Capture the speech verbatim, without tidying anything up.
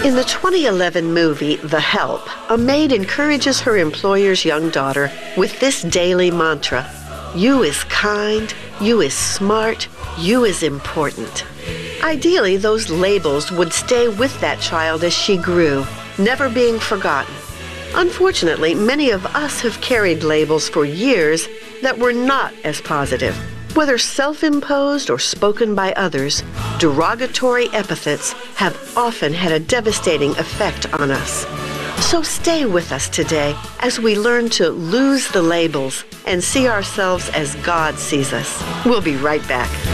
In the twenty eleven movie, The Help, a maid encourages her employer's young daughter with this daily mantra: you is kind, you is smart, you is important. Ideally, those labels would stay with that child as she grew, never being forgotten. Unfortunately, many of us have carried labels for years that were not as positive. Whether self-imposed or spoken by others, derogatory epithets have often had a devastating effect on us. So stay with us today as we learn to lose the labels and see ourselves as God sees us. We'll be right back.